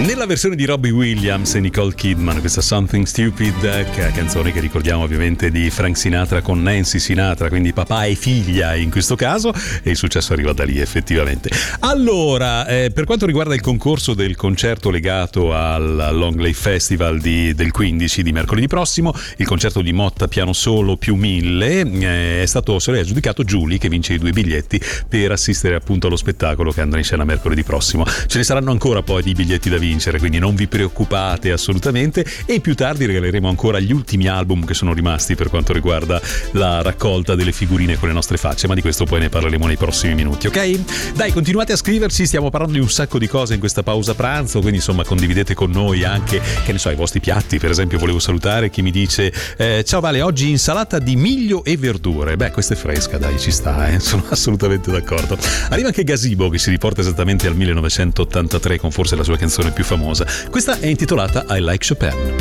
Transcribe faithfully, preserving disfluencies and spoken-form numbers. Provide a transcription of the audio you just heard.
Nella versione di Robbie Williams e Nicole Kidman, questa Something Stupid, che è canzone che ricordiamo ovviamente di Frank Sinatra con Nancy Sinatra, quindi papà e figlia in questo caso, e il successo arriva da lì effettivamente. Allora, eh, per quanto riguarda il concorso del concerto legato al Long Lake Festival di, del quindici di mercoledì prossimo, il concerto di Motta Piano Solo più mille, eh, è stato se l'è aggiudicato Giulia, che vince i due biglietti per assistere appunto allo spettacolo che andrà in scena mercoledì prossimo. Ce ne saranno ancora poi di biglietti da vincere, quindi non vi preoccupate assolutamente, e più tardi regaleremo ancora gli ultimi album che sono rimasti per quanto riguarda la raccolta delle figurine con le nostre facce, ma di questo poi ne parleremo nei prossimi minuti, ok? Dai, continuate a scriverci, stiamo parlando di un sacco di cose in questa pausa pranzo, quindi insomma condividete con noi anche, che ne so, i vostri piatti. Per esempio volevo salutare chi mi dice eh, ciao Vale, oggi insalata di miglio e verdure. Beh, questa è fresca, dai, ci sta, eh? Sono assolutamente d'accordo. Arriva anche Gazebo, che si riporta esattamente al millenovecentottantatré con forse la sua canzone più famosa. Questa è intitolata I Like Chopin.